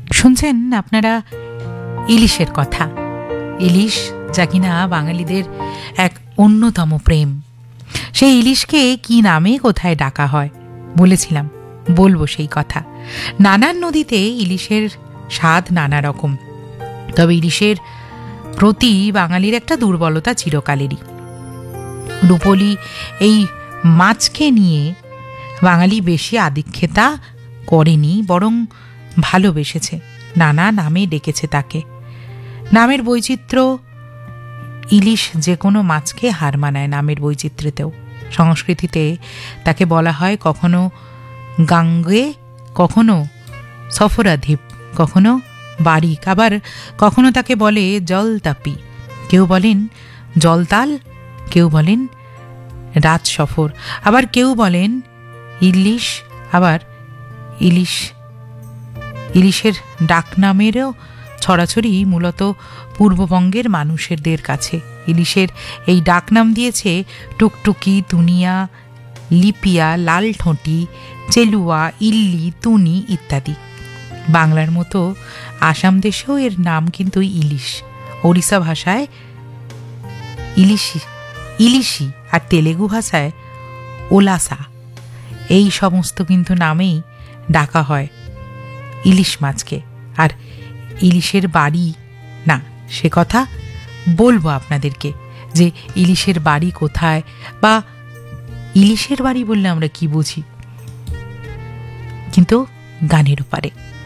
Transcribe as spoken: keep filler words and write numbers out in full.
শুনছেন আপনারা ইলিশের কথা। ইলিশ যা কিনা বাঙালিদের এক অন্যতম প্রেম। সেই ইলিশকে কি নামে কোথায় ডাকা হয় বলেছিলাম, বলবো সেই কথা। নানান নদীতে ইলিশের স্বাদ নানা রকম, তবে ইলিশের প্রতি বাঙালির একটা দুর্বলতা চিরকালেরই। রূপলি এই মাছকে নিয়ে বাঙালি বেশি আদিক্ষেতা করেনি, বরং ভালোবেসেছে, নানা নামে ডেকেছে তাকে। নামের বৈচিত্র্য ইলিশ যে কোনো মাছকে হার মানায় নামের বৈচিত্র্যতেও। সংস্কৃতিতে তাকে বলা হয় কখনো গাঙ্গে, কখনো সফরাধিপ, কখনো বারিক, আবার কখনো তাকে বলে জলতাপি, কেউ বলেন জলতাল, কেউ বলেন রাত সফর, আবার কেউ বলেন ইলিশ, আবার ইলিশ। ইলিশের ডাকনামেরও ছড়াছড়ি মূলত পূর্ববঙ্গের মানুষেরদের কাছে। ইলিশের এই ডাকনাম দিয়েছে টুকটুকি, তুনিয়া, লিপিয়া, লালঠোঁটি, চেলুয়া, ইল্লি, তুনি ইত্যাদি। বাংলার মতো আসাম দেশেও এর নাম কিন্তু ইলিশ। ওড়িশা ভাষায় ইলিশি ইলিশি আর তেলেগু ভাষায় ওলাসা, এই সমস্ত কিন্তু নামেই ডাকা হয় ইলিশ মাছকে। আর ইলিশের বাড়ি না, সে কথা বলবো আপনাদেরকে, যে ইলিশের বাড়ি কোথায়, বা ইলিশের বাড়ি বললে আমরা কি বুঝি, কিন্তু গানের ওপারে।